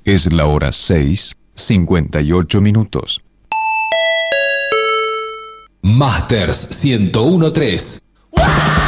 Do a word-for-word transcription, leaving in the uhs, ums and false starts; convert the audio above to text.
Es la hora seis, cincuenta y ocho minutos. Masters ciento uno punto tres.